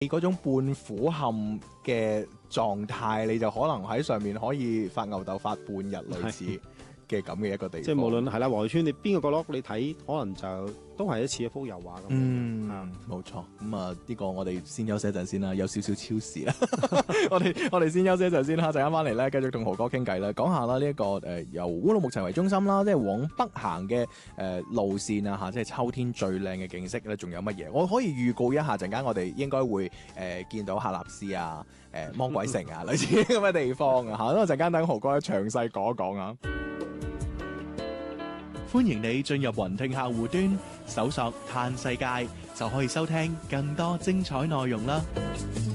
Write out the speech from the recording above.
你嗰種半俯瞰嘅狀態，你就可能喺上面可以發吽哣發半日，類似嘅咁嘅一個地方。 即係無論係啦，黃大仙你邊個角落你睇，可能就都係似一幅油畫咁。 冇錯。咁啊，呢個我哋先休息一陣先啦，有少少超時啦。我哋先休息一陣先啦，陣間翻嚟咧，繼續同豪哥傾偈啦，講下啦呢一個由烏魯木齊為中心啦，即係往北行嘅路線啊嚇，即係秋天最靚嘅景色咧，仲有乜嘢？我可以預告一下，陣間我哋應該會見到喀納斯啊、魔鬼城啊類似咁嘅地方啊嚇，咁我陣間等豪哥詳細講一講啊。歡迎你進入雲聽客戶端，搜索嘆世界就可以收聽更多精彩內容啦。